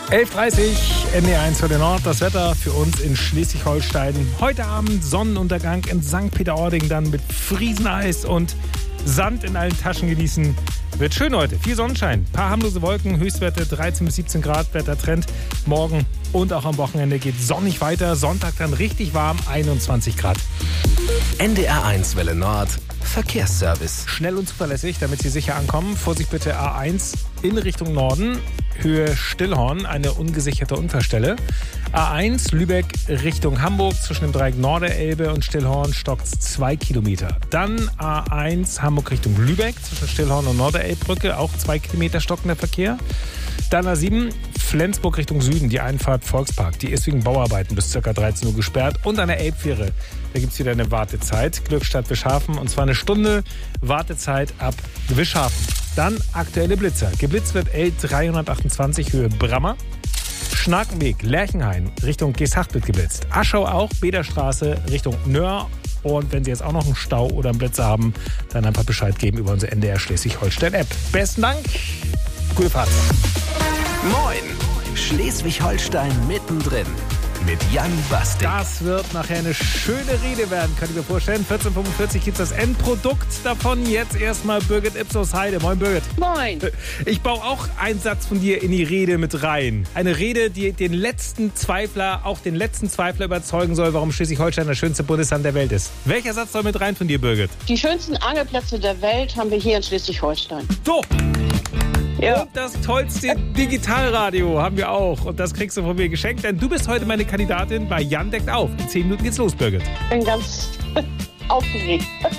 11.30 NDR1 für den Nord. Das Wetter für uns in Schleswig-Holstein. Heute Abend Sonnenuntergang in St. Peter-Ording, dann mit Frieseneis und Sand in allen Taschen genießen. Wird schön heute. Viel Sonnenschein, paar harmlose Wolken, Höchstwerte 13 bis 17 Grad. Wettertrend morgen und auch am Wochenende geht sonnig weiter. Sonntag dann richtig warm, 21 Grad. NDR1 Welle Nord. Verkehrsservice. Schnell und zuverlässig, damit Sie sicher ankommen. Vorsicht bitte A1 in Richtung Norden. Höhe Stillhorn, eine ungesicherte Unfallstelle. A1 Lübeck Richtung Hamburg zwischen dem Dreieck Norderelbe und Stillhorn stockt 2 Kilometer. Dann A1 Hamburg Richtung Lübeck zwischen Stillhorn und Norderelbbrücke, auch 2 Kilometer stockender Verkehr. Dann A7 Flensburg Richtung Süden, die Einfahrt Volkspark. Die ist wegen Bauarbeiten bis ca. 13 Uhr gesperrt. Und an der Elbfähre, da gibt es wieder eine Wartezeit. Glückstadt Wischhafen, und zwar eine Stunde Wartezeit ab Wischhafen. Dann aktuelle Blitzer. Geblitzt wird L328 Höhe Brammer. Schnakenweg, Lerchenhain Richtung Geesthacht wird geblitzt. Aschau auch, Bederstraße Richtung Nöhr. Und wenn Sie jetzt auch noch einen Stau oder einen Blitzer haben, dann einfach Bescheid geben über unsere NDR Schleswig-Holstein-App. Besten Dank, gute Fahrt. Moin, Schleswig-Holstein mittendrin mit Jan Bastik. Das wird nachher eine schöne Rede werden, könnt ihr mir vorstellen. 14.45 gibt es das Endprodukt davon. Jetzt erstmal Birgit Ipsos Heide. Moin, Birgit. Moin. Ich baue auch einen Satz von dir in die Rede mit rein. Eine Rede, die den letzten Zweifler überzeugen soll, warum Schleswig-Holstein das schönste Bundesland der Welt ist. Welcher Satz soll mit rein von dir, Birgit? Die schönsten Angelplätze der Welt haben wir hier in Schleswig-Holstein. So. Ja. Und das tollste Digitalradio haben wir auch. Und das kriegst du von mir geschenkt, denn du bist heute meine Kandidatin bei Jan deckt auf. In 10 Minuten geht's los, Birgit. Ich bin ganz aufgeregt.